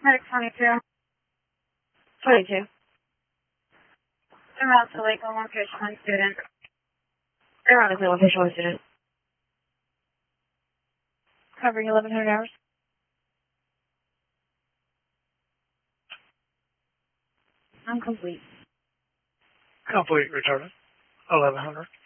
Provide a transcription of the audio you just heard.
Medic 22. 22. I'm out to Lake One Fish, one student. Ironically, one fish, one student. Covering 1100 hours. I'm complete. Complete, retarded. 1100.